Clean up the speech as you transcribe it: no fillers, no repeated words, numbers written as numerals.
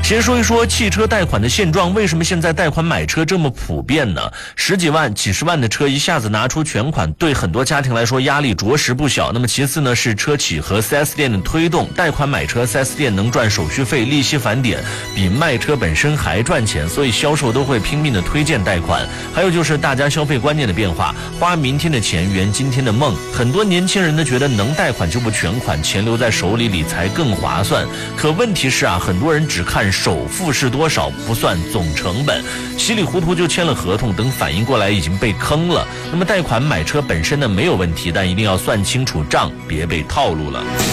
先说一说汽车贷款的现状，为什么现在贷款买车这么普遍呢？十几万、几十万的车一下子拿出全款，对很多家庭来说压力着实不小。那么其次呢，是车企和 4S 店的推动，贷款买车 4S 店能赚手续费、利息返点，比卖车本身还赚钱，所以销售都会拼命的推荐贷款。还有就是大家消费观念的变化，花明天的钱圆今天的梦，很多年轻人呢觉得能贷款就不全款，钱留在手里理财更划算。可问题是啊，很多人只看首付是多少，不算总成本，稀里糊涂就签了合同，等反应过来已经被坑了。那么贷款买车本身呢没有问题，但一定要算清楚账，别被套路了。